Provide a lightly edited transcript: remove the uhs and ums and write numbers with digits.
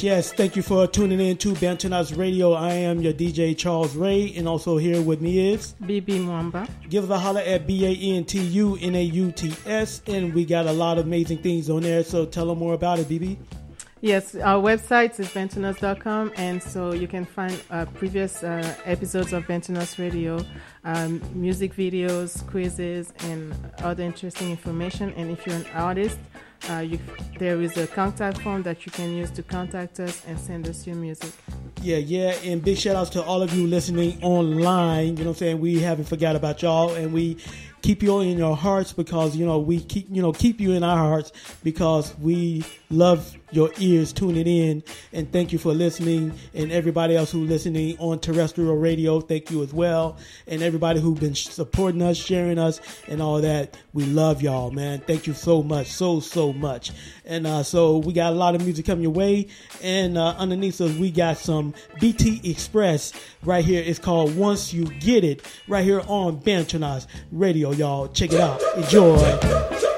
Yes, thank you for tuning in to Bantunas Radio. I am your DJ Charles Ray, and also here with me is BB Mwamba. Give us a holler at BANTUNAUTS, and we got a lot of amazing things on there, so tell them more about it, BB. Yes, our website is Bantunas.com, and so you can find previous episodes of Bantunas Radio, music videos, quizzes, and other interesting information. And if you're an artist, there is a contact form that you can use to contact us and send us your music. Yeah, and big shout outs to all of you listening online. You know what I'm saying? We haven't forgot about y'all, and we keep you in your hearts because, we keep you in our hearts because we love your ears tuning in. And thank you for listening. And everybody else who's listening on terrestrial radio, thank you as well. And everybody who's been supporting us, sharing us, and all that. We love y'all, man. Thank you so much, so much. And so we got a lot of music coming your way. And underneath us, we got some BT Express right here. It's called Once You Get It right here on Bantunas Radio, y'all. Check it out. Enjoy.